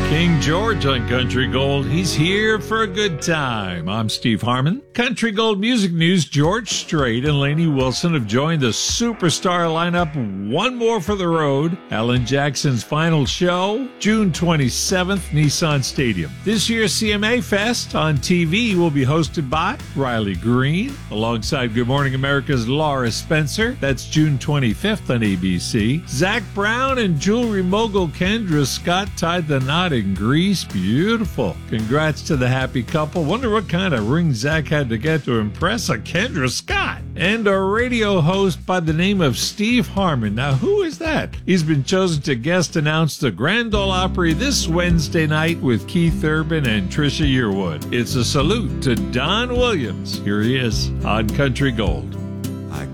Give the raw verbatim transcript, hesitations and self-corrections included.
King George on Country Gold. He's here for a good time. I'm Steve Harmon. Country Gold Music News, George Strait and Lainey Wilson have joined the superstar lineup one more for the road. Alan Jackson's final show, June twenty-seventh, Nissan Stadium. This year's C M A Fest on T V will be hosted by Riley Green, alongside Good Morning America's Laura Spencer. That's June twenty-fifth on A B C. Zach Brown and jewelry mogul Kendra Scott tied the knot in Greece. Beautiful. Congrats to the happy couple. Wonder what kind of ring Zach had to get to impress a Kendra Scott. And a radio host by the name of Steve Harmon. Now, who is that? He's been chosen to guest announce the Grand Ole Opry this Wednesday night with Keith Urban and Trisha Yearwood. It's a salute to Don Williams. Here he is on Country Gold.